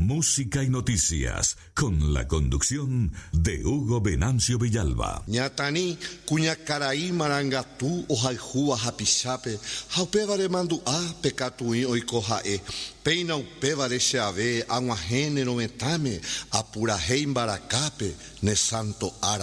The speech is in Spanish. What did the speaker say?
música y noticias, con la conducción de Hugo Venancio Villalba. Ñatani, cuñacaraí marangatú, ojalhúa hapichape, haupevare manduá, pecatuí oikojae, peina upevare seave, aguajene no metame, apurajei baracape, ne santo ara.